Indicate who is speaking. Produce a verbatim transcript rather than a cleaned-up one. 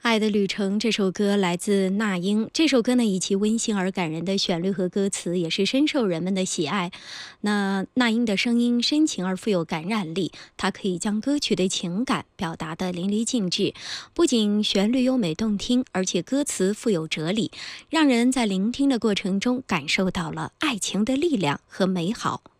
Speaker 1: 爱的旅程》这首歌来自那英。这首歌呢，以其温馨而感人的旋律和歌词，也是深受人们的喜爱。那那英的声音深情而富有感染力，她可以将歌曲的情感表达得淋漓尽致。不仅旋律优美动听，而且歌词富有哲理，让人在聆听的过程中感受到了爱情的力量和美好。